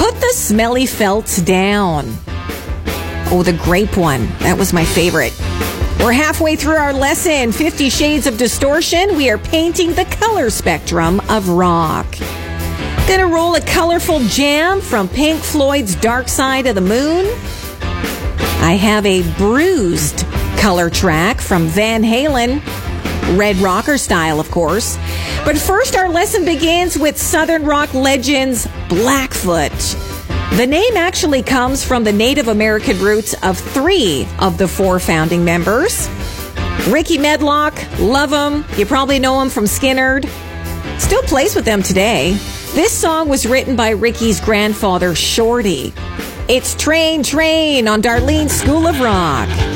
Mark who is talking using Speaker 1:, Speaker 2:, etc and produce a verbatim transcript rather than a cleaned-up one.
Speaker 1: Put the smelly felts down. Oh, the grape one. That was my favorite. We're halfway through our lesson, Fifty Shades of Distortion. We are painting the color spectrum of rock. Gonna roll a colorful jam from Pink Floyd's Dark Side of the Moon. I have a bruised color track from Van Halen. Red rocker style, of course. But first, our lesson begins with Southern rock legends Blackfoot. The name actually comes from the Native American roots of three of the four founding members. Ricky Medlock, love him. You probably know him from Skynyrd. Still plays with them today. This song was written by Ricky's grandfather, Shorty. It's Train, Train on Darlene's School of Rock.